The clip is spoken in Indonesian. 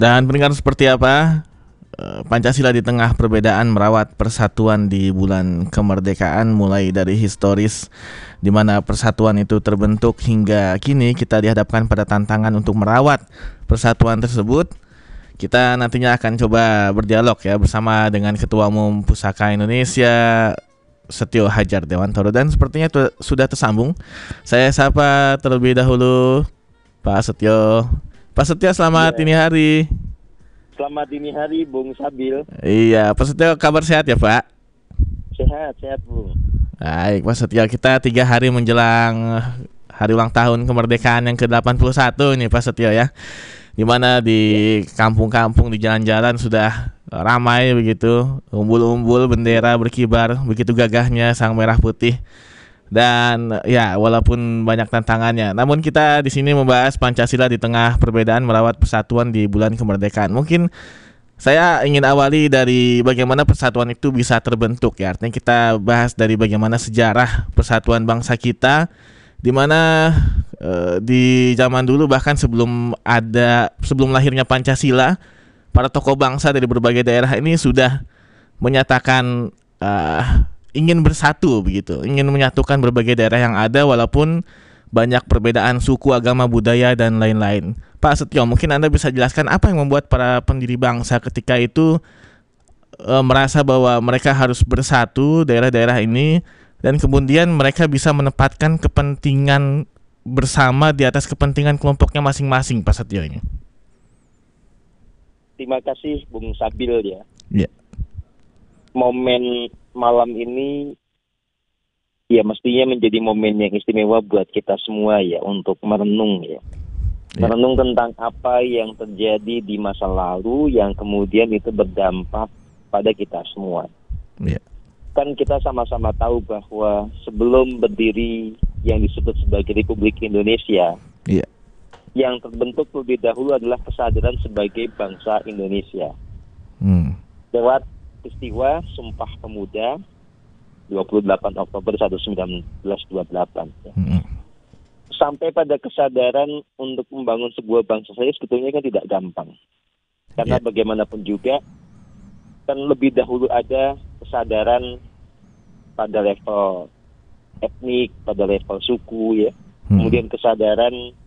Dan pendengar seperti apa? Pancasila di tengah perbedaan merawat persatuan di bulan kemerdekaan, mulai dari historis di mana persatuan itu terbentuk hingga kini kita dihadapkan pada tantangan untuk merawat persatuan tersebut. Kita nantinya akan coba berdialog ya bersama dengan Ketua Umum Pusaka Indonesia Setio Hadjar Dewantoro, dan sepertinya sudah tersambung. Saya sapa terlebih dahulu Pak Setio. Pak Setio, selamat dini hari. Selamat dini hari, Bung Sabil. Iya, Pak Setio, kabar sehat ya Pak? Sehat, Bung. Baik, Pak Setio, kita 3 hari menjelang hari ulang tahun kemerdekaan yang ke-81 nih Pak Setio ya. Dimana di kampung-kampung, di jalan-jalan sudah ramai begitu, umbul-umbul bendera berkibar, begitu gagahnya sang merah putih. Dan ya, walaupun banyak tantangannya, namun kita di sini membahas Pancasila di tengah perbedaan merawat persatuan di bulan kemerdekaan. Mungkin saya ingin awali dari bagaimana persatuan itu bisa terbentuk ya. Artinya kita bahas dari bagaimana sejarah persatuan bangsa kita, di mana di zaman dulu bahkan sebelum lahirnya Pancasila, para tokoh bangsa dari berbagai daerah ini sudah menyatakan ingin bersatu begitu, ingin menyatukan berbagai daerah yang ada walaupun banyak perbedaan suku, agama, budaya dan lain-lain. Pak Setio, mungkin Anda bisa jelaskan apa yang membuat para pendiri bangsa ketika itu merasa bahwa mereka harus bersatu daerah-daerah ini, dan kemudian mereka bisa menempatkan kepentingan bersama di atas kepentingan kelompoknya masing-masing, Pak Setio ini. Terima kasih, Bung Sabil ya. Iya. Momen malam ini ya mestinya menjadi momen yang istimewa buat kita semua ya, untuk merenung ya. Merenung tentang apa yang terjadi di masa lalu yang kemudian itu berdampak pada kita semua. Yeah. Kan kita sama-sama tahu bahwa sebelum berdiri yang disebut sebagai Republik Indonesia, yang terbentuk lebih dahulu adalah kesadaran sebagai bangsa Indonesia. Lewat peristiwa Sumpah Pemuda 28 Oktober 1928 ya. Sampai pada kesadaran untuk membangun sebuah bangsa saya sebetulnya kan tidak gampang. Karena bagaimanapun juga kan lebih dahulu ada kesadaran pada level etnik, pada level suku ya. Kemudian kesadaran